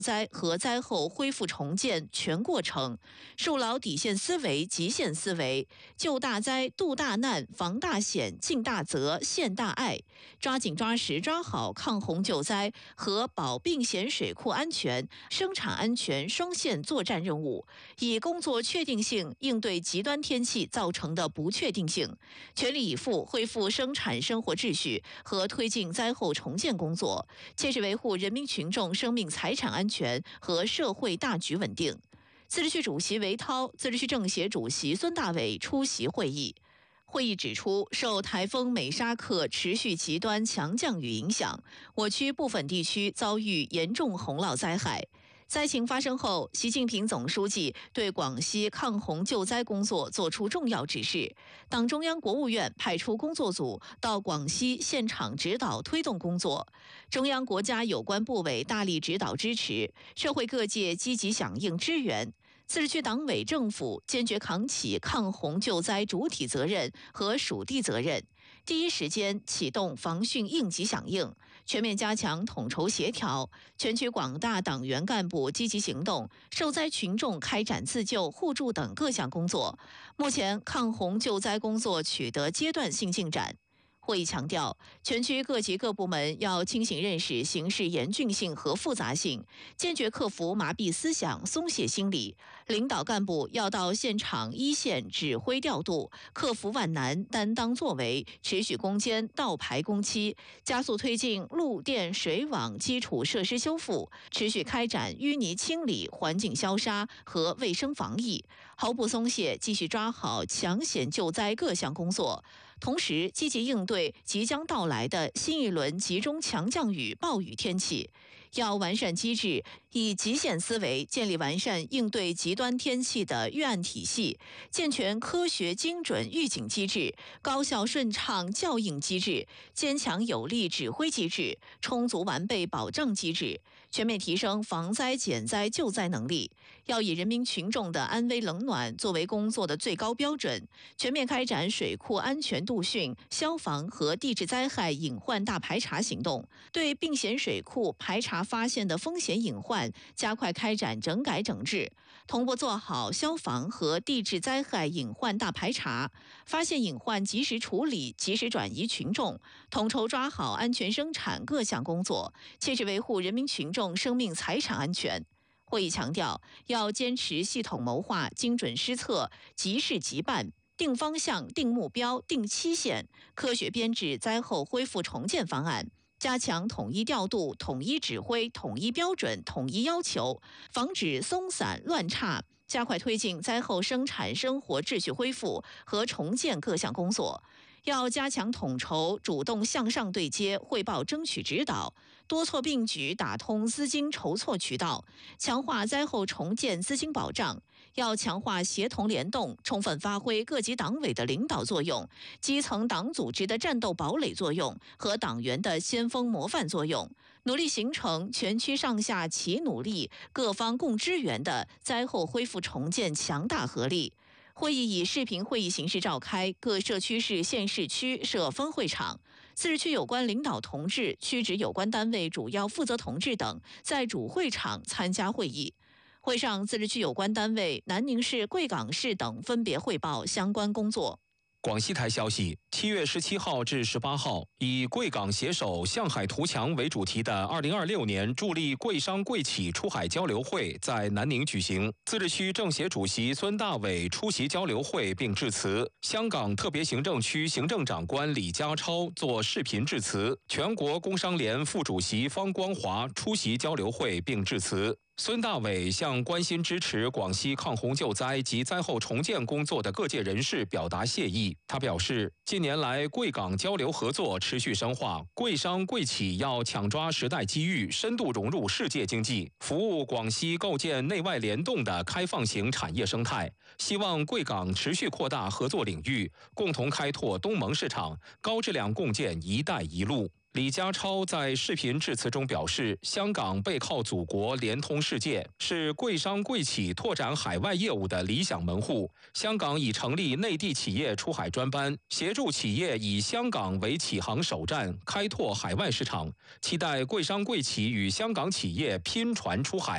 灾和灾后恢复重建全过程，树牢底线思维、极限思维，救大灾、度大难、防大险、尽大责、献大爱，抓紧抓实抓好抗洪救灾和保并险水库安全、生产安全双线作战任务，以工作确定性应对极端天气造成的不确定性，全力以赴恢复生产生活秩序和推进灾后重建工作，切实维护人民群众生命财产安全和社会大局稳定。自治区主席韦涛、自治区政协主席孙大伟出席会议。会议指出，受台风美沙克持续极端强降雨影响，我区部分地区遭遇严重洪涝灾害。灾情发生后，习近平总书记对广西抗洪救灾工作作出重要指示，党中央、国务院派出工作组到广西现场指导推动工作，中央国家有关部委大力指导支持，社会各界积极响应支援。自治区党委政府坚决扛起抗洪救灾主体责任和属地责任，第一时间启动防汛应急响应，全面加强统筹协调，全区广大党员干部积极行动，受灾群众开展自救、互助等各项工作。目前抗洪救灾工作取得阶段性进展。会议强调，全区各级各部门要清醒认识形势严峻性和复杂性，坚决克服麻痹思想、松懈心理。领导干部要到现场一线指挥调度，克服万难，担当作为，持续攻坚倒排工期，加速推进路电水网基础设施修复，持续开展淤泥清理、环境消杀和卫生防疫，毫不松懈，继续抓好抢险救灾各项工作。同时，积极应对即将到来的新一轮集中强降雨、暴雨天气，要完善机制，以极限思维建立完善应对极端天气的预案体系，健全科学精准预警机制、高效顺畅校应机制、坚强有力指挥机制、充足完备保障机制，全面提升防灾减灾救灾能力。要以人民群众的安危冷暖作为工作的最高标准，全面开展水库安全度汛、消防和地质灾害隐患大排查行动，对并险水库排查发现的风险隐患加快开展整改整治，同步做好消防和地质灾害隐患大排查，发现隐患及时处理、及时转移群众，统筹抓好安全生产各项工作，切实维护人民群众生命财产安全。会议强调，要坚持系统谋划、精准施策、即事即办，定方向、定目标、定期限，科学编制灾后恢复重建方案，加强统一调度、统一指挥、统一标准、统一要求，防止松散乱差，加快推进灾后生产生活秩序恢复和重建各项工作。要加强统筹，主动向上对接、汇报争取指导，多措并举打通资金筹措渠道，强化灾后重建资金保障。要强化协同联动，充分发挥各级党委的领导作用、基层党组织的战斗堡垒作用和党员的先锋模范作用，努力形成全区上下齐努力、各方共支援的灾后恢复重建强大合力。会议以视频会议形式召开，各社区市县市区设分会场，自治区有关领导同志、区直有关单位主要负责同志等在主会场参加会议。会上，自治区有关单位、南宁市、贵港市等分别汇报相关工作。 广西台消息，7月17号至18号，以贵港携手向海图强为主题的2026年助力贵商贵企出海交流会在南宁举行。自治区政协主席孙大伟出席交流会并致辞，香港特别行政区行政长官李家超作视频致辞，全国工商联副主席方光华出席交流会并致辞。孙大伟向关心支持广西抗洪救灾及灾后重建工作的各界人士表达谢意。他表示，近年来贵港交流合作持续深化，贵商贵企要抢抓时代机遇，深度融入世界经济，服务广西构建内外联动的开放型产业生态。希望贵港持续扩大合作领域，共同开拓东盟市场，高质量共建“一带一路”。李家超在视频致辞中表示，香港背靠祖国，连通世界，是贵商贵企拓展海外业务的理想门户。香港已成立内地企业出海专班，协助企业以香港为起航首站，开拓海外市场。期待贵商贵企与香港企业拼船出海。